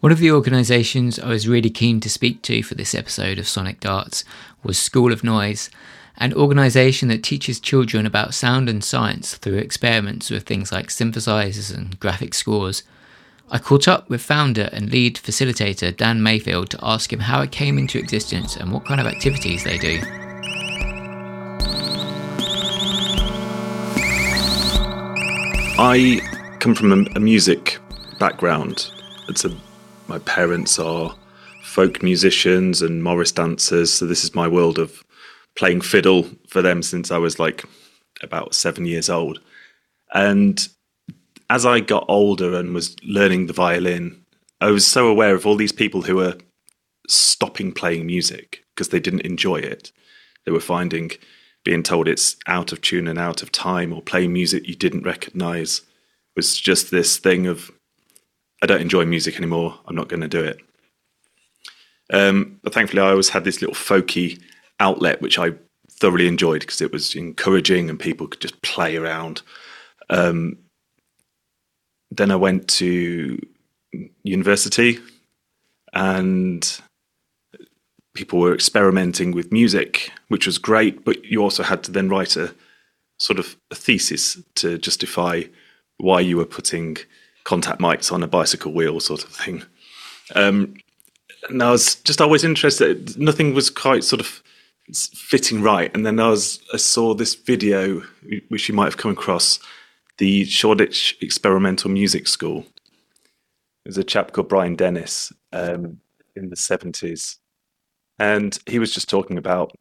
One of the organisations I was really keen to speak to for this episode of Sonic Darts was School of Noise, an organisation that teaches children about sound and science through experiments with things like synthesizers and graphic scores. I caught up with founder and lead facilitator Dan Mayfield to ask him how it came into existence and what kind of activities they do. I come from a music background. My parents are folk musicians and Morris dancers, so this is my world of playing fiddle for them since I was like about 7 years old. And as I got older and was learning the violin, I was so aware of all these people who were stopping playing music because they didn't enjoy it. They were being told it's out of tune and out of time, or playing music you didn't recognise was just this thing of, I don't enjoy music anymore, I'm not going to do it. But thankfully I always had this little folky outlet which I thoroughly enjoyed because it was encouraging and people could just play around. Then I went to university and people were experimenting with music, which was great, but you also had to then write a sort of a thesis to justify why you were putting contact mics on a bicycle wheel sort of thing. And I was just always interested. Nothing was quite sort of fitting right. And then I saw this video, which you might have come across, the Shoreditch Experimental Music School. There's a chap called Brian Dennis in the 70s. And he was just talking about